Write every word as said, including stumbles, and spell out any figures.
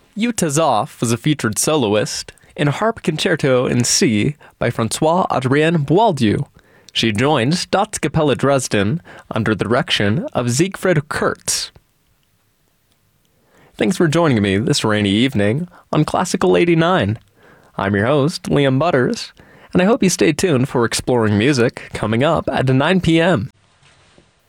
Jutta Zoff was a featured soloist in Harp Concerto in C by Francois-Adrien Boieldieu. She joined Staatskapelle Dresden under the direction of Siegfried Kurz. Thanks for joining me this rainy evening on Classical eighty-nine. I'm your host, Liam Butters, and I hope you stay tuned for Exploring Music coming up at nine p.m.